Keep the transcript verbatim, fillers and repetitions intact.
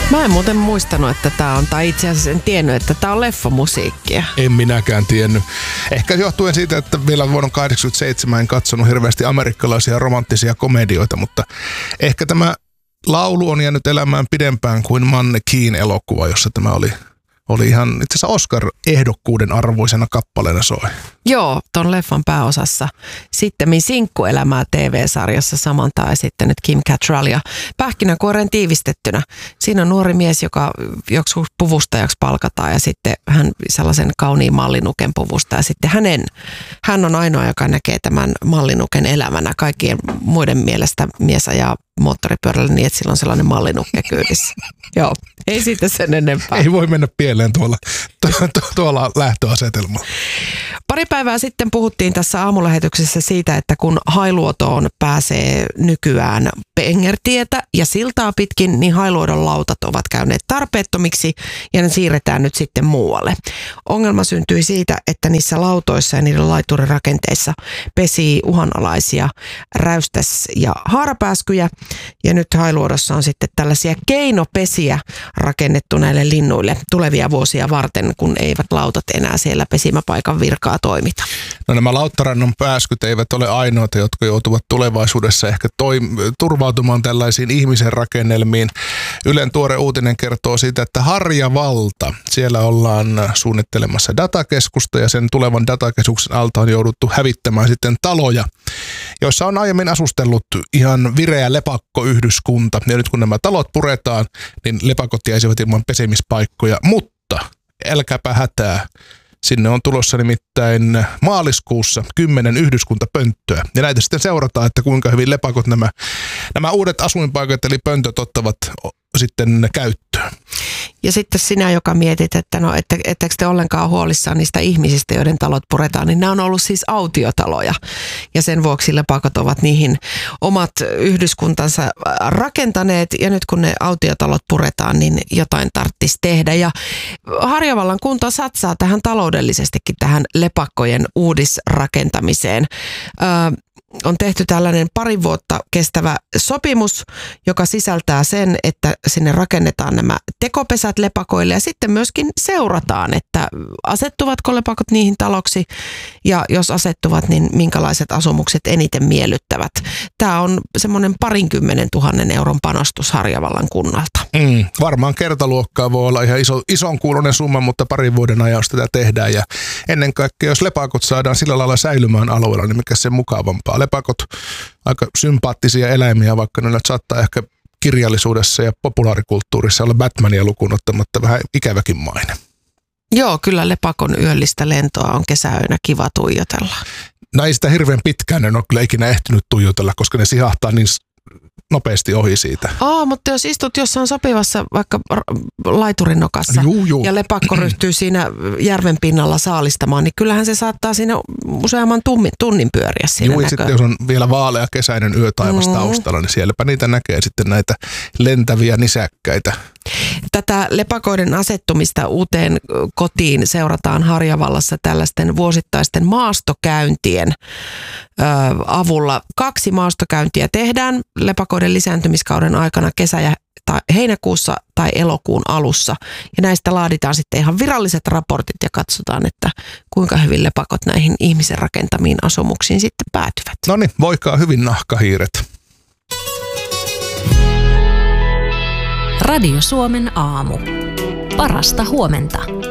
Mä en muuten muistanut, että tää on, tai itse asiassa en tiennyt, että tää on leffamusiikkia. En minäkään tiennyt. Ehkä johtuen siitä, että vielä vuonna kahdeksankymmentäseitsemän en katsonut hirveästi amerikkalaisia romanttisia komedioita, mutta ehkä tämä laulu on jäänyt elämään pidempään kuin Mannequin elokuva, jossa tämä oli, oli ihan itse asiassa Oscar-ehdokkuuden arvoisena kappaleena soi. Joo, ton leffan pääosassa sittemmin sinkkuelämää T V-sarjassa samantaa esittänyt Kim Cattrall ja pähkinänkuoren tiivistettynä. Siinä on nuori mies, joka joku puvustajaksi palkataan ja sitten hän sellaisen kauniin mallinuken puvustaa ja sitten hänen, hän on ainoa, joka näkee tämän mallinuken elämänä. Kaikkien muiden mielestä mies ajaa moottoripyörällä niin, että sillä on sellainen mallinukke kyydissä. Joo, ei siitä sen enempää. Ei voi mennä pieleen tuolla, tu- tu- tuolla lähtöasetelmalla. Pari päivää sitten puhuttiin tässä aamulähetyksessä siitä, että kun Hailuotoon pääsee nykyään Pengertietä ja siltaa pitkin, niin Hailuodon lautat ovat käyneet tarpeettomiksi ja ne siirretään nyt sitten muualle. Ongelma syntyi siitä, että niissä lautoissa ja niiden laiturirakenteissa pesii uhanalaisia räystäs- ja haarapääskyjä ja nyt Hailuodossa on sitten tällaisia keinopesiä rakennettu näille linnuille tulevia vuosia varten, kun eivät lautat enää siellä pesimäpaikan virkaa toimita. No nämä Lauttarannan pääskyt eivät ole ainoita, jotka joutuvat tulevaisuudessa ehkä toim- turvautumaan tällaisiin ihmisen rakennelmiin. Ylen tuore uutinen kertoo siitä, että Harjavalta, siellä ollaan suunnittelemassa datakeskusta ja sen tulevan datakeskuksen alta on jouduttu hävittämään sitten taloja, joissa on aiemmin asustellut ihan vireä lepakkoyhdyskunta. Ja nyt kun nämä talot puretaan, niin lepakot jäisivät ilman pesimispaikkoja, mutta älkääpä hätää. Sinne on tulossa nimittäin maaliskuussa kymmenen yhdyskuntapönttöä. Ja näitä sitten seurataan, että kuinka hyvin lepakot nämä, nämä uudet asuinpaikat eli pöntöt ottavat sitten käyttöön. Ja sitten sinä, joka mietit, että no, että, etteikö te ollenkaan huolissaan niistä ihmisistä, joiden talot puretaan, niin nämä on ollut siis autiotaloja. Ja sen vuoksi lepakot ovat niihin omat yhdyskuntansa rakentaneet. Ja nyt kun ne autiotalot puretaan, niin jotain tarvitsisi tehdä. Ja Harjavallan kunta satsaa tähän taloudellisestikin tähän lepakkojen uudisrakentamiseen. Öö, on tehty tällainen pari vuotta kestävä sopimus, joka sisältää sen, että sinne rakennetaan nämä tekopesät lepakoille ja sitten myöskin seurataan, että asettuvatko lepakot niihin taloksi ja jos asettuvat, niin minkälaiset asumukset eniten miellyttävät. Tämä on semmoinen parinkymmenen tuhannen euron panostus Harjavallan kunnalta. Mm, varmaan kertaluokkaa voi olla ihan iso, ison kuuloinen summa, mutta parin vuoden ajan tätä tehdään ja ennen kaikkea jos lepakot saadaan sillä lailla säilymään alueella, niin mikä se mukavampaa. Lepakot aika sympaattisia eläimiä, vaikka ne saattaa ehkä kirjallisuudessa ja populaarikulttuurissa olla Batmania lukuun ottamatta vähän ikäväkin maine. Joo, kyllä lepakon yöllistä lentoa on kesäyönä kiva tuijotella. No ei sitä hirveän pitkään en ole kyllä ikinä ehtinyt tuijotella, koska ne sihahtaa niin nopeasti ohi siitä. Aa, mutta jos istut jossain sopivassa vaikka laiturin nokassa juu, juu. ja lepakko ryhtyy siinä järven pinnalla saalistamaan, niin kyllähän se saattaa siinä useamman tunnin, tunnin pyöriä siinä. Juu, ja näkö. sitten jos on vielä vaalea kesäinen yötaivas mm. taustalla, niin sielläpä niitä näkee sitten näitä lentäviä nisäkkäitä. Tätä lepakoiden asettumista uuteen kotiin seurataan Harjavallassa tällaisten vuosittaisten maastokäyntien ö, avulla. Kaksi maastokäyntiä tehdään lepakoiden lisääntymiskauden aikana kesä- ja tai heinäkuussa tai elokuun alussa. Ja näistä laaditaan sitten ihan viralliset raportit ja katsotaan, että kuinka hyvin lepakot näihin ihmisen rakentamiin asumuksiin sitten päätyvät. No niin, voikaa hyvin nahkahiiret. Radio Suomen aamu. Parasta huomenta.